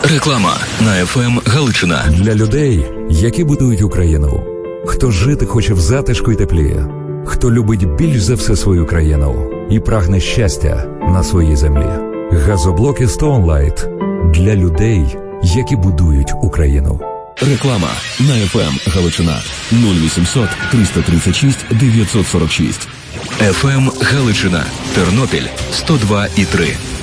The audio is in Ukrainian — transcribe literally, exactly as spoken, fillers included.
Реклама на еф ем Галичина. Для людей, які будують Україну. Хто жити хоче в затишку й теплі. Хто любить більш за все свою країну і прагне щастя на своїй землі. Газоблоки Stoneline для людей, які будують Україну. Реклама на еф ем Галичина. нуль вісімсот триста тридцять шість дев'ятсот сорок шість. еф ем Галичина. Тернопіль сто два і три.